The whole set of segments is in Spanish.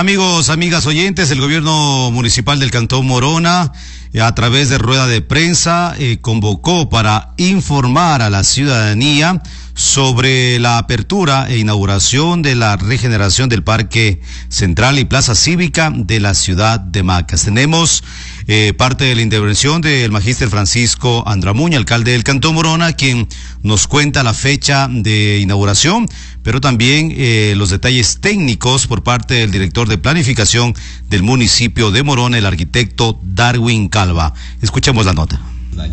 Amigos, amigas oyentes, el gobierno municipal del Cantón Morona, a través de rueda de prensa, convocó para informar a la ciudadanía sobre la apertura e inauguración de la regeneración del Parque Central y Plaza Cívica de la ciudad de Macas. Tenemos parte de la intervención del magíster Francisco Andramuña, alcalde del Cantón Morona, quien nos cuenta la fecha de inauguración, pero también los detalles técnicos por parte del director de planificación del municipio de Morona, el arquitecto Darwin Calva. Escuchemos la nota.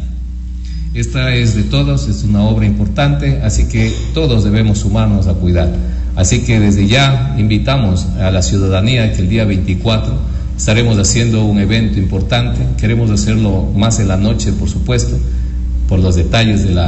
Esta es de todos, es una obra importante, así que todos debemos sumarnos a cuidar. Así que desde ya invitamos a la ciudadanía que el día 24 estaremos haciendo un evento importante. Queremos hacerlo más en la noche, por supuesto, por los detalles de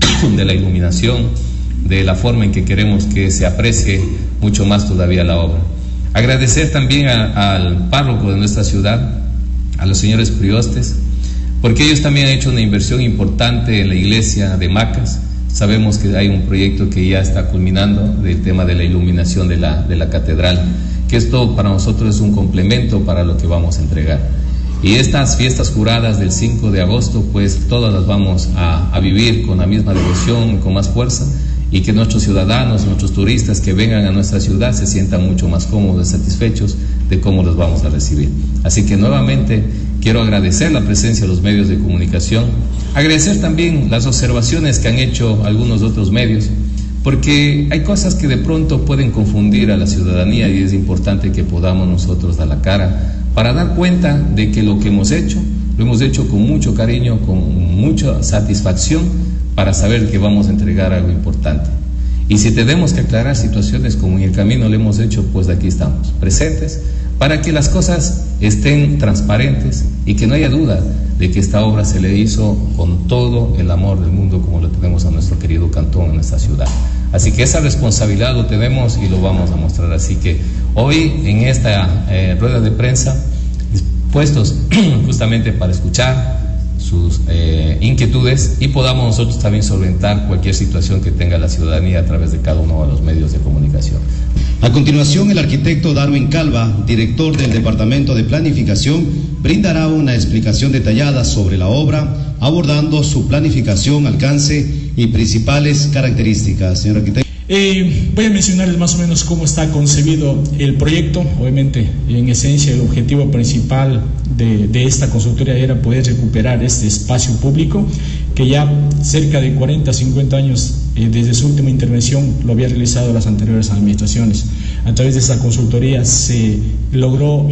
la iluminación, de la forma en que queremos que se aprecie mucho más todavía la obra. Agradecer también al párroco de nuestra ciudad, a los señores priostes, porque ellos también han hecho una inversión importante en la iglesia de Macas. Sabemos que hay un proyecto que ya está culminando del tema de la iluminación de la catedral, que esto para nosotros es un complemento para lo que vamos a entregar. Y estas fiestas juradas del 5 de agosto, pues todas las vamos a vivir con la misma devoción y con más fuerza, y que nuestros ciudadanos, nuestros turistas que vengan a nuestra ciudad se sientan mucho más cómodos y satisfechos de cómo los vamos a recibir. Así que nuevamente quiero agradecer la presencia de los medios de comunicación, agradecer también las observaciones que han hecho algunos otros medios, porque hay cosas que de pronto pueden confundir a la ciudadanía y es importante que podamos nosotros dar la cara para dar cuenta de que lo que hemos hecho, lo hemos hecho con mucho cariño, con mucha satisfacción, para saber que vamos a entregar algo importante. Y si tenemos que aclarar situaciones como en el camino lo hemos hecho, pues aquí estamos, presentes, para que las cosas estén transparentes y que no haya duda de que esta obra se le hizo con todo el amor del mundo, como lo tenemos a nuestro querido cantón, en nuestra ciudad. Así que esa responsabilidad lo tenemos y lo vamos a mostrar. Así que hoy en esta rueda de prensa, puestos justamente para escuchar sus inquietudes y podamos nosotros también solventar cualquier situación que tenga la ciudadanía a través de cada uno de los medios de comunicación. A continuación, el arquitecto Darwin Calva, director del Departamento de Planificación, brindará una explicación detallada sobre la obra, abordando su planificación, alcance y principales características. Señor arquitecto. Voy a mencionarles más o menos cómo está concebido el proyecto. Obviamente, en esencia, el objetivo principal de esta consultoría era poder recuperar este espacio público que ya cerca de 40, 50 años desde su última intervención lo había realizado las anteriores administraciones. A través de esta consultoría se logró,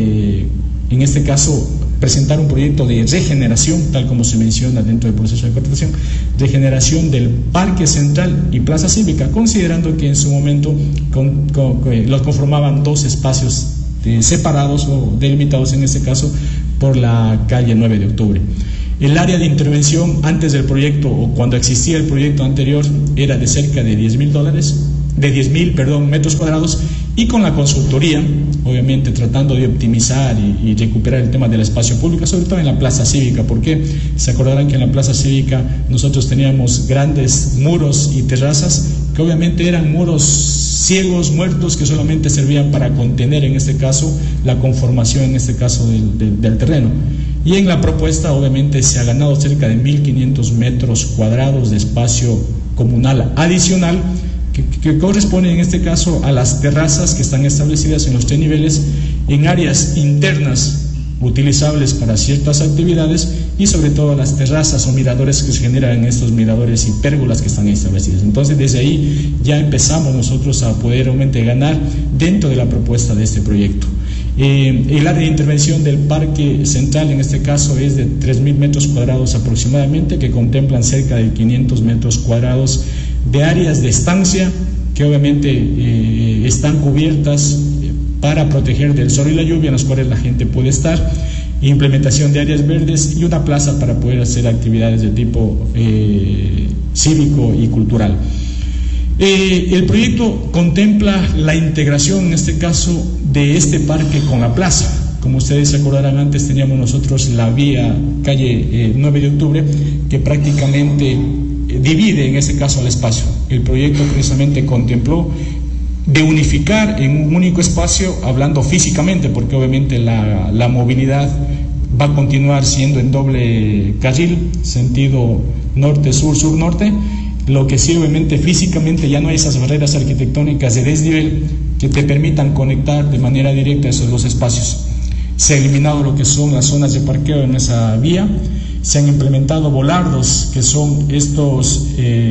en este caso, presentar un proyecto de regeneración, tal como se menciona dentro del proceso de contratación, regeneración del Parque Central y Plaza Cívica, considerando que en su momento los conformaban dos espacios separados o delimitados en este caso por la calle 9 de octubre. El área de intervención antes del proyecto o cuando existía el proyecto anterior era de cerca de $10,000 metros cuadrados, y con la consultoría, obviamente tratando de optimizar y recuperar el tema del espacio público, sobre todo en la Plaza Cívica, porque se acordarán que en la Plaza Cívica nosotros teníamos grandes muros y terrazas que obviamente eran muros ciegos, muertos, que solamente servían para contener en este caso la conformación en este caso del terreno. Y en la propuesta obviamente se ha ganado cerca de 1.500 metros cuadrados de espacio comunal adicional que corresponde en este caso a las terrazas que están establecidas en los 3 niveles en áreas internas utilizables para ciertas actividades y sobre todo las terrazas o miradores que se generan en estos miradores y pérgolas que están establecidas. Entonces desde ahí ya empezamos nosotros a poder realmente ganar dentro de la propuesta de este proyecto. El área de intervención del Parque Central en este caso es de 3.000 metros cuadrados aproximadamente, que contemplan cerca de 500 metros cuadrados de áreas de estancia que obviamente están cubiertas para proteger del sol y la lluvia, en las cuales la gente puede estar, implementación de áreas verdes y una plaza para poder hacer actividades de tipo cívico y cultural. El proyecto contempla la integración, en este caso, de este parque con la plaza. Como ustedes se acordarán, antes teníamos nosotros la vía calle 9 de octubre, que prácticamente divide en este caso el espacio. El proyecto precisamente contempló de unificar en un único espacio, hablando físicamente, porque obviamente la movilidad va a continuar siendo en doble carril, sentido norte-sur, sur-norte. Lo que sí, obviamente, físicamente ya no hay esas barreras arquitectónicas de desnivel que te permitan conectar de manera directa esos dos espacios. Se ha eliminado lo que son las zonas de parqueo en esa vía, se han implementado volardos, que son estos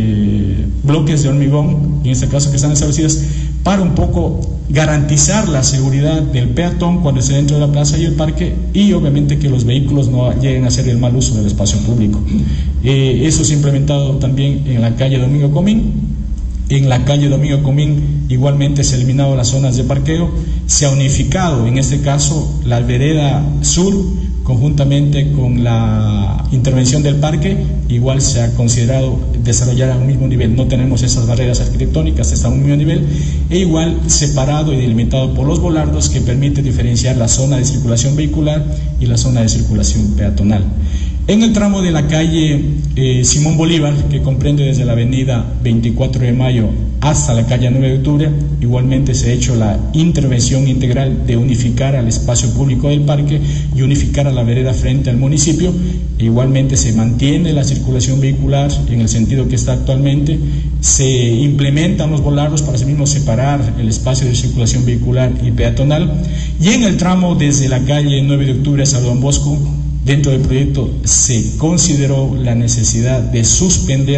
bloques de hormigón, en este caso que están establecidos, para un poco garantizar la seguridad del peatón cuando esté dentro de la plaza y el parque, y obviamente que los vehículos no lleguen a hacer el mal uso del espacio público. Eso se ha implementado también en la calle Domingo Comín. En la calle Domingo Comín igualmente se ha eliminado las zonas de parqueo, se ha unificado en este caso la vereda sur conjuntamente con la intervención del parque, igual se ha considerado desarrollar a un mismo nivel, no tenemos esas barreras arquitectónicas, está a un mismo nivel, e igual separado y delimitado por los volardos que permite diferenciar la zona de circulación vehicular y la zona de circulación peatonal. En el tramo de la calle Simón Bolívar, que comprende desde la avenida 24 de Mayo hasta la calle 9 de octubre, igualmente se ha hecho la intervención integral de unificar al espacio público del parque y unificar a la vereda frente al municipio. Igualmente se mantiene la circulación vehicular en el sentido que está actualmente, se implementan los volardos para así mismo separar el espacio de circulación vehicular y peatonal, y en el tramo desde la calle 9 de octubre hasta Don Bosco, dentro del proyecto se consideró la necesidad de suspender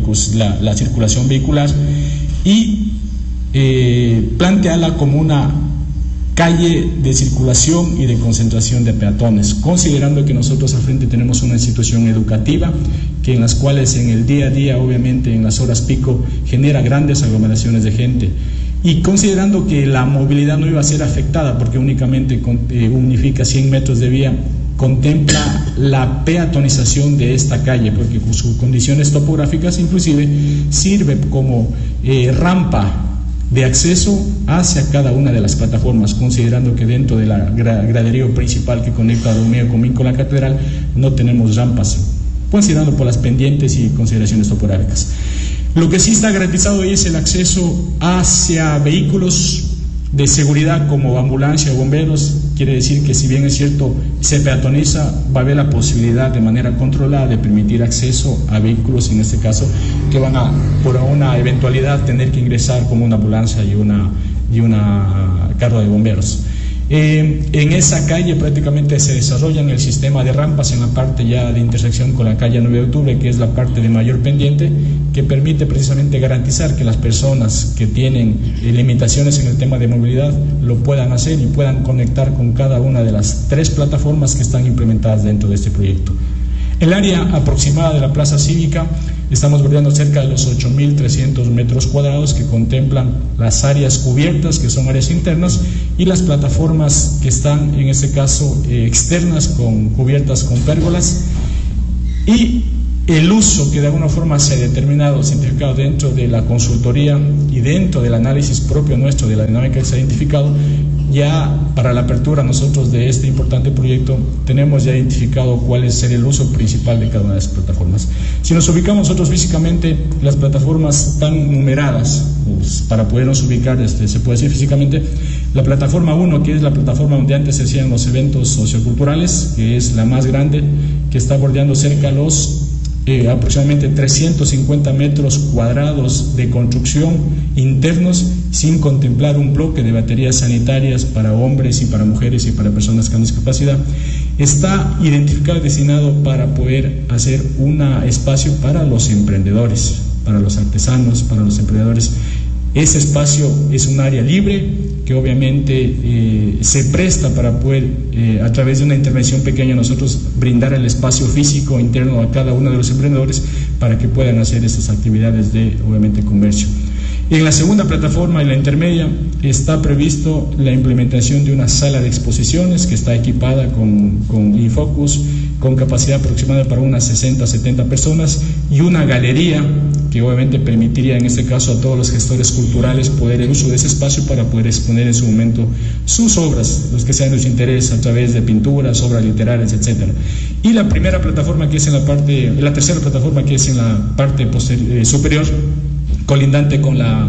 la circulación vehicular y plantearla como una calle de circulación y de concentración de peatones, considerando que nosotros al frente tenemos una institución educativa que en las cuales en el día a día, obviamente en las horas pico, genera grandes aglomeraciones de gente. Y considerando que la movilidad no iba a ser afectada porque únicamente unifica 100 metros de vía, contempla la peatonización de esta calle, porque con sus condiciones topográficas inclusive sirve como rampa de acceso hacia cada una de las plataformas, considerando que dentro del graderío principal que conecta a Domingo Comín con la catedral no tenemos rampas, considerando por las pendientes y consideraciones topográficas. Lo que sí está garantizado es el acceso hacia vehículos de seguridad como ambulancia o bomberos. Quiere decir que si bien es cierto se peatoniza, va a haber la posibilidad de manera controlada de permitir acceso a vehículos, en este caso, que van a, por una eventualidad, tener que ingresar como una ambulancia y una carro de bomberos. En esa calle prácticamente se desarrollan el sistema de rampas en la parte ya de intersección con la calle 9 de octubre, que es la parte de mayor pendiente, que permite precisamente garantizar que las personas que tienen limitaciones en el tema de movilidad lo puedan hacer y puedan conectar con cada una de las 3 plataformas que están implementadas dentro de este proyecto. El área aproximada de la plaza cívica, estamos bordeando cerca de los 8.300 metros cuadrados, que contemplan las áreas cubiertas, que son áreas internas, y las plataformas que están, en este caso, externas, cubiertas con pérgolas, y el uso que de alguna forma se ha determinado, científico dentro de la consultoría y dentro del análisis propio nuestro de la dinámica que se ha identificado, ya para la apertura nosotros de este importante proyecto tenemos ya identificado cuál es el uso principal de cada una de las plataformas. Si nos ubicamos nosotros físicamente, las plataformas están numeradas, pues, para podernos ubicar, se puede decir físicamente, la plataforma 1, que es la plataforma donde antes se hacían los eventos socioculturales, que es la más grande, que está bordeando cerca los aproximadamente 350 metros cuadrados de construcción internos, sin contemplar un bloque de baterías sanitarias para hombres y para mujeres y para personas con discapacidad. Está identificado y destinado para poder hacer un espacio para los emprendedores, para los artesanos, para los emprendedores. Ese espacio es un área libre que obviamente se presta para poder, a través de una intervención pequeña, nosotros brindar el espacio físico interno a cada uno de los emprendedores para que puedan hacer estas actividades de, obviamente, comercio. En la segunda plataforma, en la intermedia, está previsto la implementación de una sala de exposiciones que está equipada con infocus, con capacidad aproximada para unas 60-70 personas, y una galería que obviamente permitiría en este caso a todos los gestores culturales poder el uso de ese espacio para poder exponer en su momento sus obras, los que sean de su interés, a través de pinturas, obras literarias, etcétera. Y la tercera plataforma que es en la parte superior, colindante con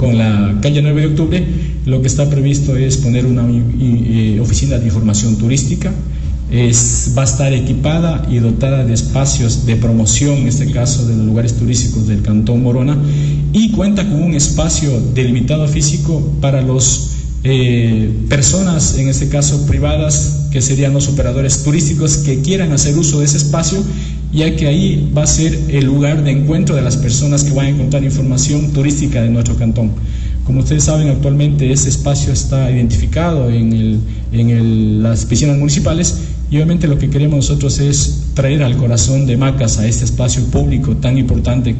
con la calle 9 de octubre, lo que está previsto es poner una oficina de información turística. Va a estar equipada y dotada de espacios de promoción, en este caso de los lugares turísticos del Cantón Morona, y cuenta con un espacio delimitado físico para los personas, en este caso privadas, que serían los operadores turísticos que quieran hacer uso de ese espacio, ya que ahí va a ser el lugar de encuentro de las personas que van a encontrar información turística de nuestro cantón. Como ustedes saben, actualmente ese espacio está identificado en las piscinas municipales, y obviamente lo que queremos nosotros es traer al corazón de Macas a este espacio público tan importante,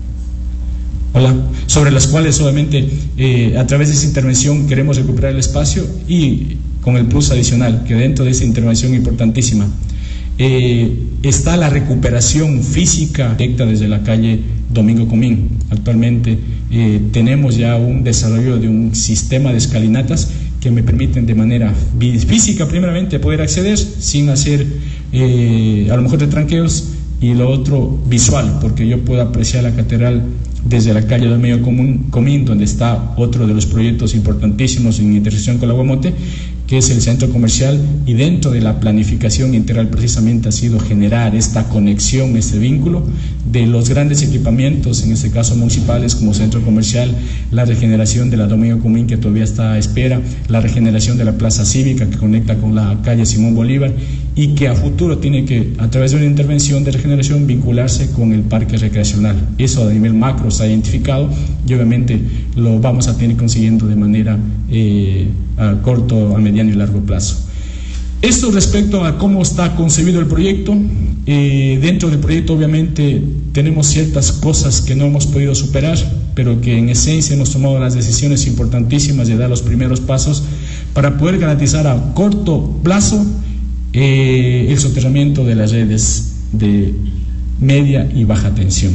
sobre las cuales obviamente a través de esa intervención queremos recuperar el espacio, y con el plus adicional que dentro de esa intervención importantísima está la recuperación física directa desde la calle Domingo Comín. Actualmente tenemos ya un desarrollo de un sistema de escalinatas que me permiten de manera física primeramente poder acceder sin hacer a lo mejor de tranqueos, y lo otro visual, porque yo puedo apreciar la catedral desde la calle del Medio Comín, donde está otro de los proyectos importantísimos en intersección con la Guamote, que es el centro comercial, y dentro de la planificación integral precisamente ha sido generar esta conexión, este vínculo de los grandes equipamientos, en este caso municipales, como centro comercial, la regeneración de la Domingo Comín, que todavía está a espera, la regeneración de la plaza cívica que conecta con la calle Simón Bolívar, y que a futuro tiene que, a través de una intervención de regeneración, vincularse con el parque recreacional. Eso a nivel macro se ha identificado, y obviamente lo vamos a tener consiguiendo de manera a corto, a mediano y largo plazo. Esto respecto a cómo está concebido el proyecto. Dentro del proyecto obviamente tenemos ciertas cosas que no hemos podido superar, pero que en esencia hemos tomado las decisiones importantísimas de dar los primeros pasos para poder garantizar a corto plazo el soterramiento de las redes de media y baja tensión.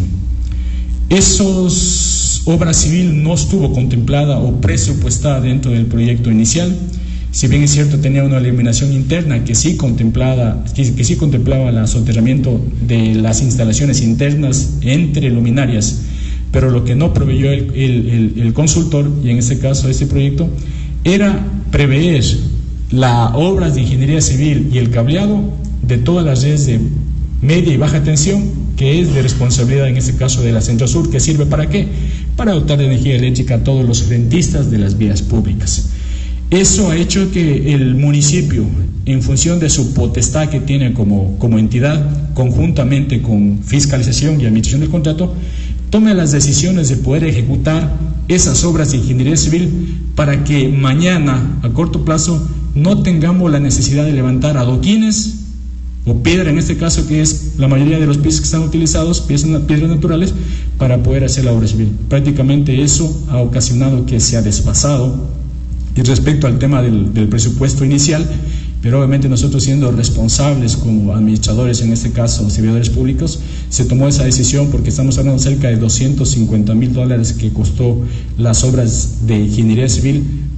Esos obra civil no estuvo contemplada o presupuestada dentro del proyecto inicial. Si bien es cierto, tenía una eliminación interna que sí contemplaba el soterramiento de las instalaciones internas entre luminarias, pero lo que no proveyó el consultor, y en este caso este proyecto, era prever las obras de ingeniería civil y el cableado de todas las redes de media y baja tensión, que es de responsabilidad en este caso de la Centro Sur, que sirve ¿para qué? Para dotar de energía eléctrica a todos los rentistas de las vías públicas. Eso ha hecho que el municipio, en función de su potestad que tiene como entidad, conjuntamente con fiscalización y administración del contrato, tome las decisiones de poder ejecutar esas obras de ingeniería civil para que mañana, a corto plazo, no tengamos la necesidad de levantar adoquines o piedra, en este caso, que es la mayoría de los pisos que están utilizados, piedras naturales, para poder hacer la obra civil. Prácticamente eso ha ocasionado que se ha desfasado respecto al tema del presupuesto inicial, pero obviamente nosotros, siendo responsables como administradores, en este caso servidores públicos, se tomó esa decisión porque estamos hablando cerca de $250,000 que costó las obras de ingeniería civil